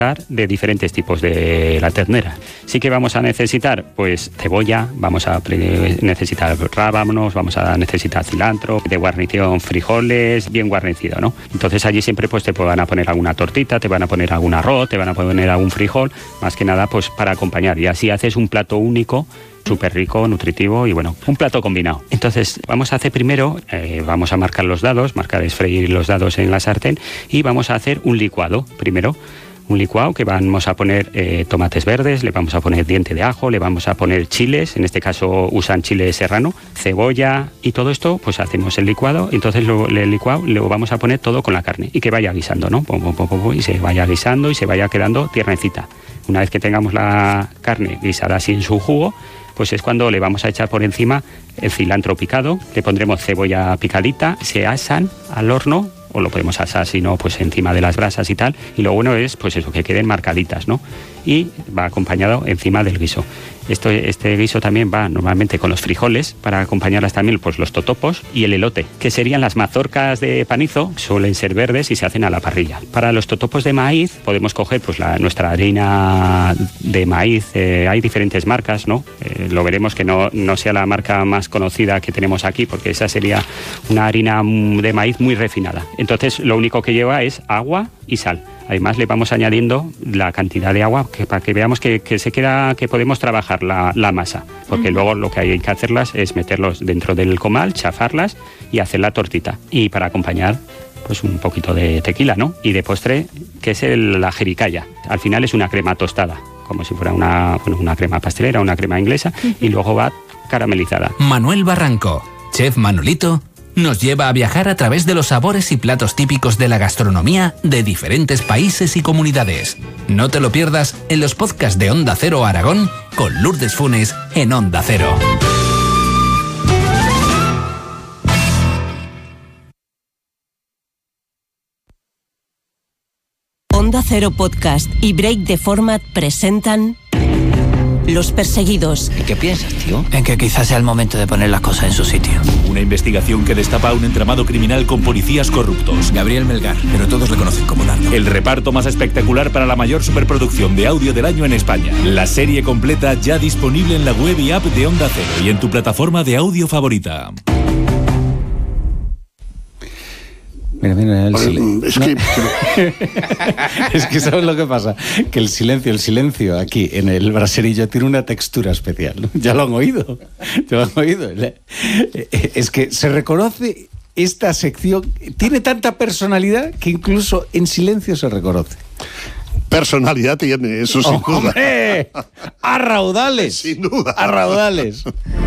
de diferentes tipos de la ternera. Sí que vamos a necesitar pues cebolla, vamos a necesitar rábanos, vamos a necesitar cilantro, de guarnición frijoles, bien guarnecido, ¿no? Entonces allí siempre pues te van a poner alguna tortita, te van a poner algún arroz, te van a poner algún frijol, más que nada pues para acompañar, y así haces un plato único, súper rico, nutritivo y bueno, un plato combinado. Entonces vamos a hacer primero, vamos a marcar los dados, freír los dados en la sartén, y vamos a hacer un licuado primero. Un licuado que vamos a poner tomates verdes, le vamos a poner diente de ajo, le vamos a poner chiles, en este caso usan chile serrano, cebolla, y todo esto pues hacemos el licuado. Entonces el licuado lo vamos a poner todo con la carne y que vaya guisando, ¿no? Y se vaya guisando y se vaya quedando tiernecita. Una vez que tengamos la carne guisada así en su jugo, pues es cuando le vamos a echar por encima el cilantro picado, le pondremos cebolla picadita, se asan al horno, o lo podemos asar, si no, pues encima de las brasas y tal, y lo bueno es, pues eso, que queden marcaditas, ¿no? Y va acompañado encima del guiso. Este guiso también va normalmente con los frijoles, para acompañarlas también pues los totopos y el elote, que serían las mazorcas de panizo, suelen ser verdes y se hacen a la parrilla. Para los totopos de maíz podemos coger pues nuestra harina de maíz, hay diferentes marcas, ¿no? Lo veremos que no sea la marca más conocida que tenemos aquí, porque esa sería una harina de maíz muy refinada. Entonces lo único que lleva es agua y sal. Además le vamos añadiendo la cantidad de agua para que veamos que podemos trabajar la masa, porque luego lo que hay que hacerlas es meterlos dentro del comal, chafarlas y hacer la tortita. Y para acompañar pues un poquito de tequila, ¿no? Y de postre, que es la jericaya. Al final es una crema tostada, como si fuera una crema pastelera, una crema inglesa, y luego va caramelizada. Manuel Barranco, chef Manolito, nos lleva a viajar a través de los sabores y platos típicos de la gastronomía de diferentes países y comunidades. No te lo pierdas en los podcasts de Onda Cero Aragón con Lourdes Funes en Onda Cero. Onda Cero Podcast y Break the Format presentan Los Perseguidos. ¿Y qué piensas, tío? En que quizás sea el momento de poner las cosas en su sitio. Una investigación que destapa un entramado criminal con policías corruptos. Gabriel Melgar, pero todos le conocen como Nardo. El reparto más espectacular para la mayor superproducción de audio del año en España. La serie completa ya disponible en la web y app de Onda Cero y en tu plataforma de audio favorita. Mira, el silencio. Es que ¿sabes lo que pasa? Que el silencio aquí en el braserillo tiene una textura especial, ¿no? Ya lo han oído. Es que se reconoce esta sección, tiene tanta personalidad que incluso en silencio se reconoce. Personalidad tiene, eso sin duda. ¡Hombre! ¡A raudales! Sin duda. ¡A raudales!